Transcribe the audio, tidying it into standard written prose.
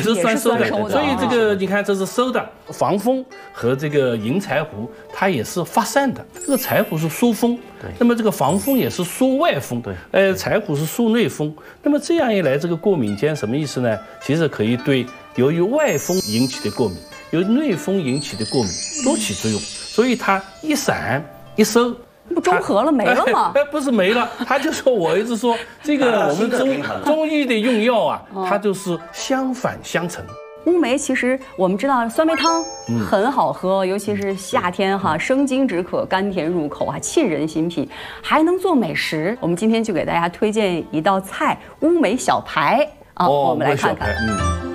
是酸收的，所以这个啊你看这是收的。防风和这个迎柴胡，它也是发散的。这个柴胡是疏风，那么这个防风也是疏外风，柴胡是疏内风。那么这样一来，这个过敏间什么意思呢？其实可以对由于外风引起的过敏，由内风引起的过敏都起作用，所以它一散一收。 不中和了没了吗？ 不是没了，他就说我一直说这个我们中医的用药啊，它就是相反相成。 乌梅其实我们知道酸梅汤很好喝，尤其是夏天哈，生津止渴，甘甜入口啊，沁人心脾，还能做美食。我们今天就给大家推荐一道菜——乌梅小排啊，我们来看看。